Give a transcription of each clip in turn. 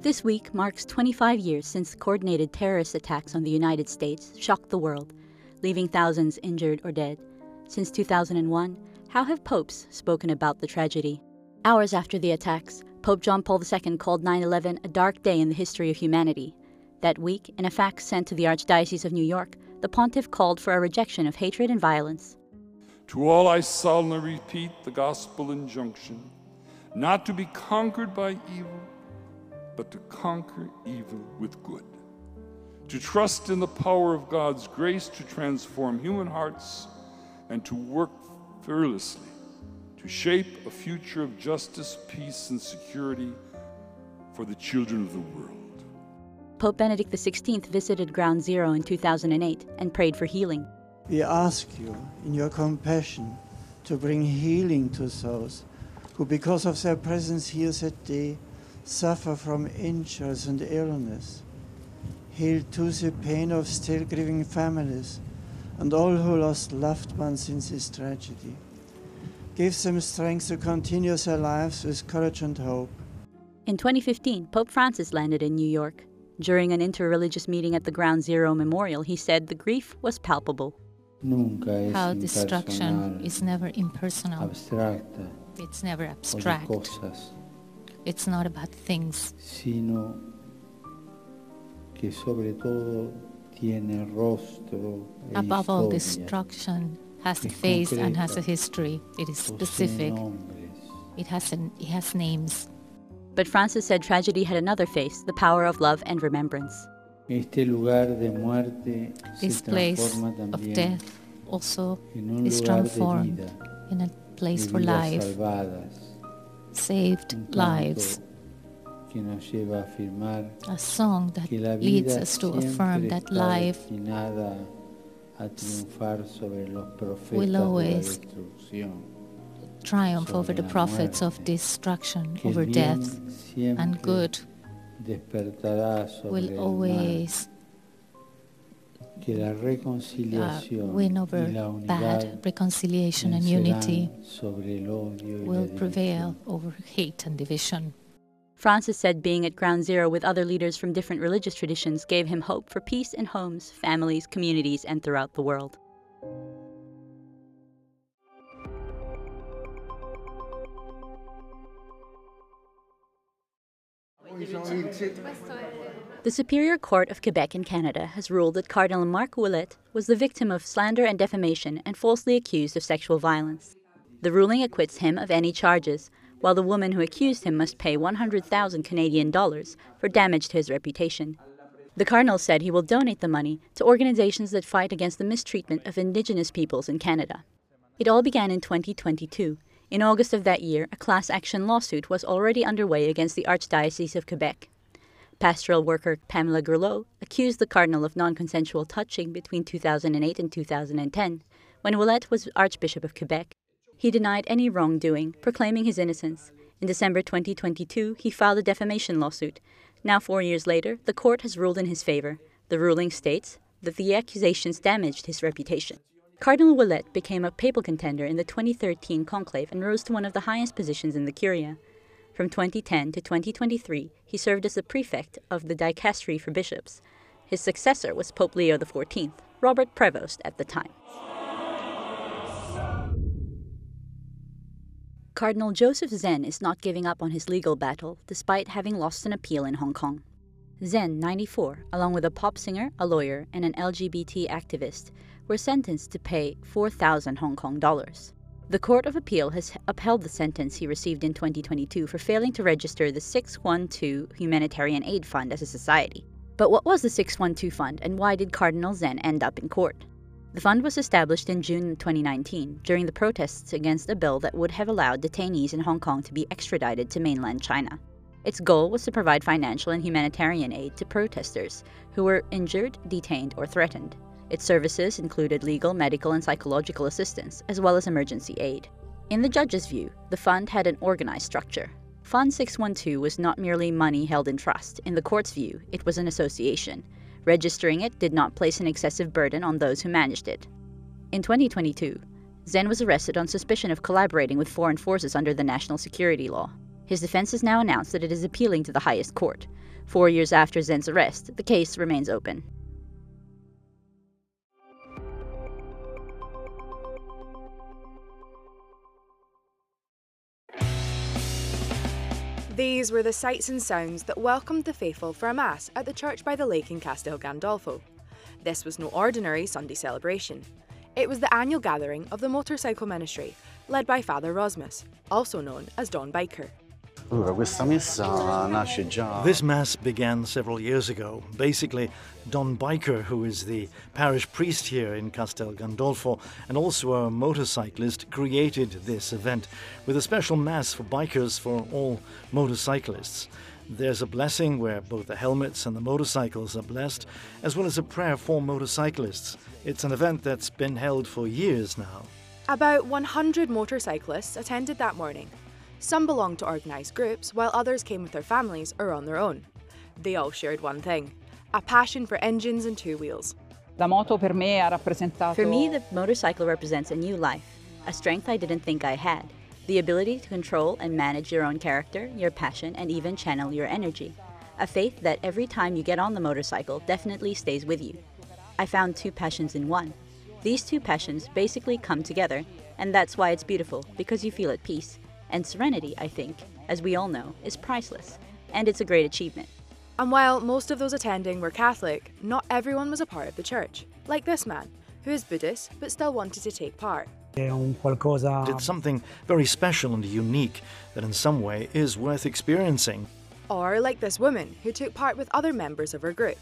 This week marks 25 years since coordinated terrorist attacks on the United States shocked the world, leaving thousands injured or dead. Since 2001, how have popes spoken about the tragedy? Hours after the attacks, Pope John Paul II called 9/11 a dark day in the history of humanity. That week, in a fax sent to the Archdiocese of New York, the pontiff called for a rejection of hatred and violence. To all I solemnly repeat the gospel injunction, not to be conquered by evil, but to conquer evil with good. To trust in the power of God's grace to transform human hearts and to work fearlessly to shape a future of justice, peace, and security for the children of the world. Pope Benedict XVI visited Ground Zero in 2008 and prayed for healing. We ask you, in your compassion, to bring healing to those who, because of their presence here that day, suffer from injuries and illness. Heal too the pain of still grieving families and all who lost loved ones in this tragedy. Give them strength to continue their lives with courage and hope. In 2015, Pope Francis landed in New York. During an interreligious meeting at the Ground Zero Memorial, he said the grief was palpable. How destruction is never impersonal. It's never abstract. It's not about things. Above all, destruction has a face and has a history. It is specific. It has names. But Francis said tragedy had another face, the power of love and remembrance. This place of death also is transformed in a place for life, saved lives. A song that leads us to affirm that life will always triumph over the prophets of destruction, over death, and good will always win over bad. Reconciliation and unity will prevail over hate and division. Francis said being at Ground Zero with other leaders from different religious traditions gave him hope for peace in homes, families, communities, and throughout the world. The Superior Court of Quebec in Canada has ruled that Cardinal Marc Ouellet was the victim of slander and defamation and falsely accused of sexual violence. The ruling acquits him of any charges, while the woman who accused him must pay 100,000 Canadian dollars for damage to his reputation. The Cardinal said he will donate the money to organizations that fight against the mistreatment of Indigenous peoples in Canada. It all began in 2022. In August of that year, a class action lawsuit was already underway against the Archdiocese of Quebec. Pastoral worker Pamela Gerlot accused the Cardinal of non-consensual touching between 2008 and 2010, when Ouellet was Archbishop of Quebec. He denied any wrongdoing, proclaiming his innocence. In December 2022, he filed a defamation lawsuit. Now, 4 years later, the court has ruled in his favor. The ruling states that the accusations damaged his reputation. Cardinal Ouellet became a papal contender in the 2013 conclave and rose to one of the highest positions in the Curia. From 2010 to 2023, he served as the prefect of the Dicastery for Bishops. His successor was Pope Leo XIV, Robert Prevost at the time. Cardinal Joseph Zen is not giving up on his legal battle, despite having lost an appeal in Hong Kong. Zen, 94, along with a pop singer, a lawyer, and an LGBT activist, were sentenced to pay 4,000 Hong Kong dollars. The Court of Appeal has upheld the sentence he received in 2022 for failing to register the 612 Humanitarian Aid Fund as a society. But what was the 612 Fund, and why did Cardinal Zen end up in court? The fund was established in June 2019 during the protests against a bill that would have allowed detainees in Hong Kong to be extradited to mainland China. Its goal was to provide financial and humanitarian aid to protesters who were injured, detained, or threatened. Its services included legal, medical, and psychological assistance, as well as emergency aid. In the judge's view, the fund had an organized structure. Fund 612 was not merely money held in trust. In the court's view, it was an association. Registering it did not place an excessive burden on those who managed it. In 2022, Zen was arrested on suspicion of collaborating with foreign forces under the national security law. His defense has now announced that it is appealing to the highest court. 4 years after Zen's arrest, the case remains open. These were the sights and sounds that welcomed the faithful for a Mass at the church by the lake in Castel Gandolfo. This was no ordinary Sunday celebration. It was the annual gathering of the motorcycle ministry, led by Father Rosmus, also known as Don Biker. This Mass began several years ago. Basically, Don Biker, who is the parish priest here in Castel Gandolfo and also a motorcyclist, created this event with a special Mass for bikers for all motorcyclists. There's a blessing where both the helmets and the motorcycles are blessed, as well as a prayer for motorcyclists. It's an event that's been held for years now. About 100 motorcyclists attended that morning. Some belonged to organised groups, while others came with their families or on their own. They all shared one thing: a passion for engines and two wheels. For me, the motorcycle represents a new life, a strength I didn't think I had, the ability to control and manage your own character, your passion, and even channel your energy. A faith that every time you get on the motorcycle definitely stays with you. I found two passions in one. These two passions basically come together, and that's why it's beautiful, because you feel at peace. And serenity, I think, as we all know, is priceless, and it's a great achievement. And while most of those attending were Catholic, not everyone was a part of the church, like this man, who is Buddhist but still wanted to take part. Did something very special and unique that in some way is worth experiencing. Or like this woman, who took part with other members of her group.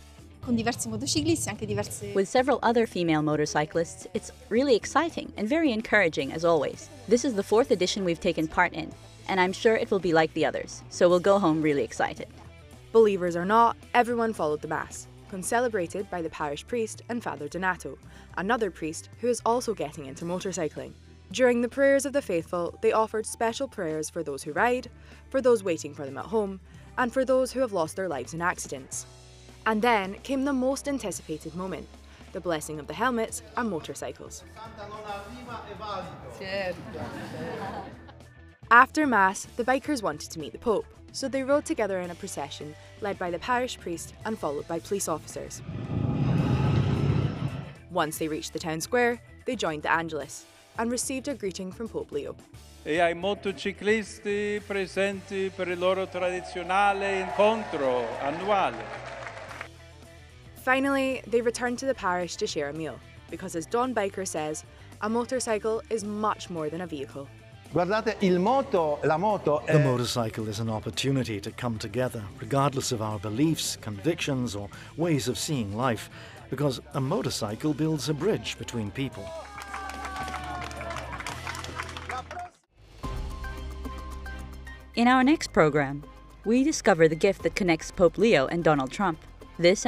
With several other female motorcyclists, it's really exciting and very encouraging as always. This is the 4th edition we've taken part in, and I'm sure it will be like the others, so we'll go home really excited. Believers or not, everyone followed the Mass, concelebrated by the parish priest and Father Donato, another priest who is also getting into motorcycling. During the prayers of the faithful, they offered special prayers for those who ride, for those waiting for them at home, and for those who have lost their lives in accidents. And then came the most anticipated moment, the blessing of the helmets and motorcycles. After Mass, the bikers wanted to meet the Pope, so they rode together in a procession led by the parish priest and followed by police officers. Once they reached the town square, they joined the Angelus and received a greeting from Pope Leo. E ai motociclisti presenti per il loro tradizionale incontro annuale. Finally, they returned to the parish to share a meal, because as Don Biker says, a motorcycle is much more than a vehicle. The motorcycle is an opportunity to come together, regardless of our beliefs, convictions, or ways of seeing life, because a motorcycle builds a bridge between people. In our next program, we discover the gift that connects Pope Leo and Donald Trump. This